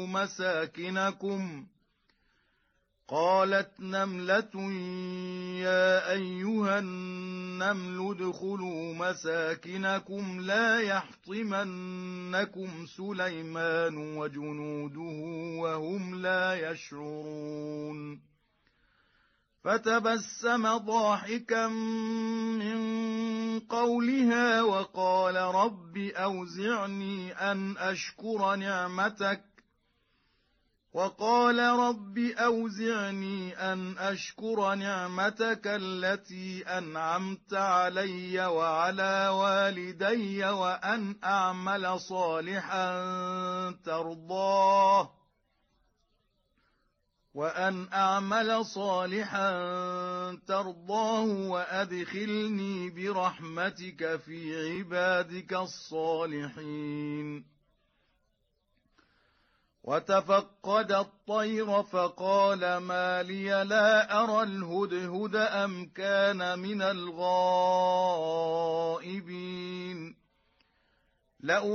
مساكنكم قالت نملة يا أيها النمل ادخلوا مساكنكم لا يحطمنكم سليمان وجنوده وهم لا يشعرون فتبسم ضاحكا من قولها وقال رب أوزعني أن أشكر نعمتك التي أنعمت علي وعلى والدي وأن أعمل صالحا ترضاه وأدخلني برحمتك في عبادك الصالحين وتفقد الطير فقال ما لي لا أرى الهدهد أم كان من الغائبين